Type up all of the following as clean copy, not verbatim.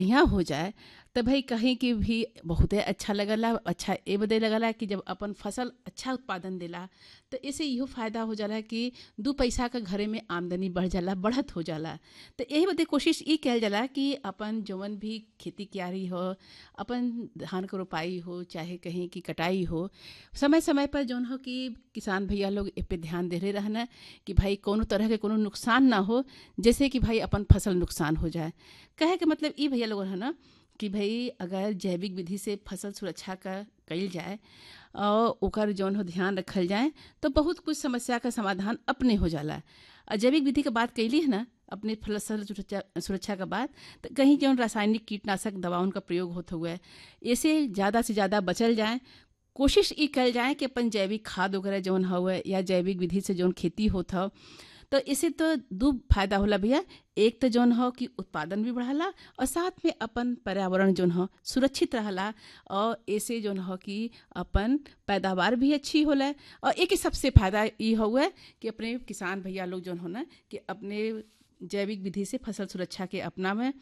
यहाँ हो जाए तो भाई कहीं की भी बहुते अच्छा लगला। अच्छा ए बदे लगला कि जब अपन फसल अच्छा उत्पादन देला तो इसे इहो फायदा हो जाला कि दू पैसा का घरे में आमदनी बढ़ जाला, बढ़त हो जाला। तो यही बदे कोशिश ई कल जाला कि अपन जवन भी खेती कियारी हो, अपन धान के रोपाई हो चाहे कहीं की कटाई हो, समय समय पर जौन हो कि किसान भैया लोग ए पे ध्यान दे रहे रहना कि भाई कोनो तरह के कोनो नुकसान ना हो, जैसे कि भाई अपन फसल नुकसान हो जाए। कहे के मतलब ई भैया लोग है ना कि भाई अगर जैविक विधि से फसल सुरक्षा का कइल जाए और ओकर जौन हो ध्यान रखल जाए तो बहुत कुछ समस्या का समाधान अपने हो जाला। और जैविक विधि की बात कैली है ना अपने फसल सुरक्षा का बात, तो कहीं जौन रासायनिक कीटनाशक दवाओं का प्रयोग होता हुआ है इसे ज़्यादा से ज़्यादा बचल जाए। कोशिश ई कल जाए कि अपन जैविक खाद वगैरह जौन हुआ या जैविक विधि से जौन खेती होता हो, तो इससे तो दो फायदा होला भैया। एक तो जौन हो कि उत्पादन भी बढ़ला और साथ में अपन पर्यावरण जौन हो सुरक्षित रहला, और ऐसे जौन हो कि अपन पैदावार भी अच्छी होला। और एक सबसे फायदा ये हुआ कि अपने किसान भैया लोग जौन हो ना कि अपने जैविक विधि से फसल सुरक्षा के अपना में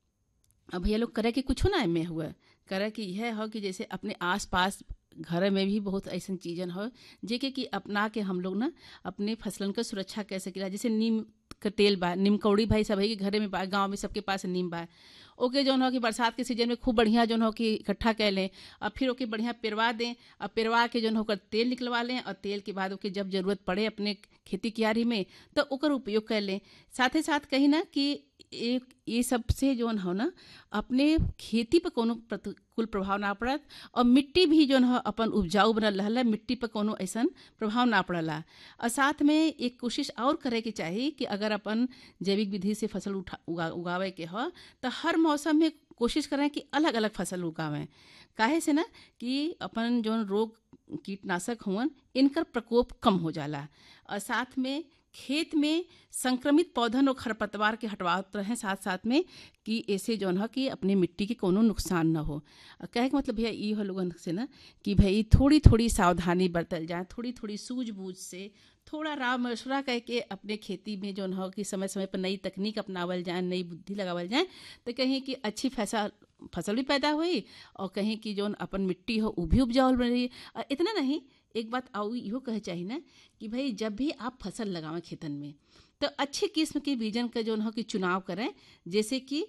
अब भैया लोग करे कि कुछ ना में हुआ करे कि यह हो कि जैसे अपने आस पास घर में भी बहुत ऐसा चीज़न हो जेके कि अपना के हम लोग ना अपने फसलन का सुरक्षा कर सकेला। जैसे नीम का तेल बा, नीम कौड़ी भाई सब है कि घरे में बा, गाँव में सबके पास नीम बा। ओके जौन हो कि बरसात के सीजन में खूब बढ़िया जौन हो कि इकट्ठा कर लें और फिर ओके बढ़िया पेरवा दें और पेरवा के जौन होकर तेल निकलवा लें, और तेल के बाद ओके जब जरूरत पड़े अपने खेती कियारी में तो ओकर उपयोग कर लें। साथ ही साथ कहीं ना कि एक ये सब से जौन हो ना अपने खेती पर कोनो प्रतिकूल प्रभाव ना पड़त, और मिट्टी भी जौन हो अपन उपजाऊ बनल रहला, मिट्टी पर कोनो ऐसा प्रभाव ना पड़ला। और साथ में एक कोशिश और करे के चाहिए कि अगर अपन जैविक विधि से फसल उगावे के हो तो हर मौसम में कोशिश करें कि अलग अलग फसल उगावें। काहे से ना कि अपन जौन रोग कीटनाशक हुवन इनकर प्रकोप कम हो जाला। और साथ में खेत में संक्रमित पौधन और खरपतवार के हटवाते रहें साथ साथ में कि ऐसे जौन हो कि अपने मिट्टी के कोनो नुकसान ना हो। कहे के मतलब भैया ये हो लोगन से ना कि भाई थोड़ी थोड़ी सावधानी बरतल जाए, थोड़ी थोड़ी सूझबूझ से थोड़ा राम मशवरा कह के अपने खेती में जौन हो कि समय समय पर नई तकनीक अपनावल जाए, नई बुद्धि लगावल जाए, तो कहीं कि अच्छी फसल भी पैदा हुई और कहीं की जौन अपन मिट्टी हो वो भी उपजाऊ रही। और इतना नहीं, एक बात और इहो कहे चाहिए ना कि भाई जब भी आप फसल लगावें खेतन में तो अच्छी किस्म के बीजन का जौन हो कि चुनाव करें, जैसे कि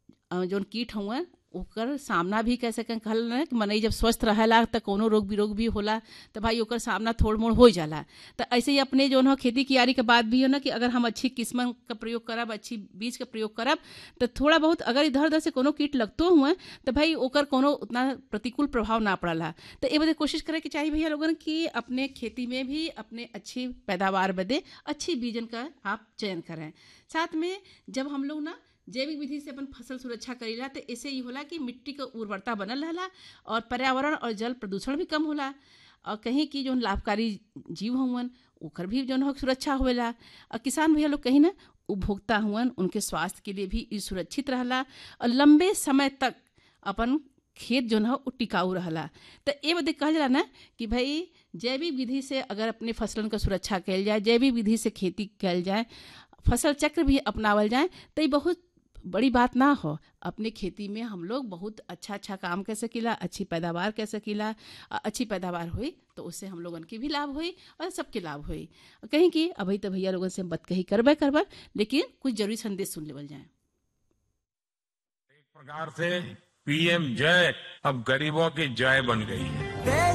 जौन कीट हुआ ओकर सामना भी कह सकें। कहल ना कि मनई जब स्वस्थ रहेला तो कोनो रोग विरोग भी होला तो भाई ओकर सामना थोड़ मोड़ हो जाला। तो ऐसे ही अपने जौन हो खेती कियारी के बाद भी हो ना कि अगर हम अच्छी किस्म का प्रयोग करब, अच्छी बीज का प्रयोग करब, तो थोड़ा बहुत अगर इधर उधर से कोनो कीट लगतो हुआ तो भाई ओकर कोनो उतना प्रतिकूल प्रभाव ना पड़ला। तो ये बदे कोशिश करे कि चाहिए भैया लोगन कि अपने खेती में भी अपने अच्छी पैदावार बदे अच्छी बीजन का आप चयन करें। साथ में जब हम लोग ना जैविक विधि से अपन फसल सुरक्षा करेला तो ऐसे ही होला कि मिट्टी का उर्वरता बनल रहला और पर्यावरण और जल प्रदूषण भी कम होला, और कहीं की जो लाभकारी जीव हुवन ओकर भी जो हो सुरक्षा होवेला। और किसान भैया लोग कहीं ना उपभोक्ता हुवन उनके स्वास्थ्य के लिए भी ई सुरक्षित रहला और लंबे समय तक अपन खेत जो है वो टिकाऊ रहला। तो ये बदे कहल जाला ना कि भाई जैविक विधि से अगर अपने फसलन का सुरक्षा कल जाए, जैविक विधि से खेती कल जाए, फसल चक्र भी अपनावल जाए, तो ये बहुत बड़ी बात ना हो। अपने खेती में हम लोग बहुत अच्छा अच्छा काम कर सकीला, अच्छी पैदावार कर सकीला। अच्छी पैदावार हुई तो उससे हम लोगन के भी लाभ हुई और सबके लाभ हुई। कहीं कि अभी तो भैया लोगन से बात कही करबे लेकिन कुछ जरूरी संदेश सुन लेवल जाए। एक प्रकार से पीएम जय अब गरीबों की जय बन गई है।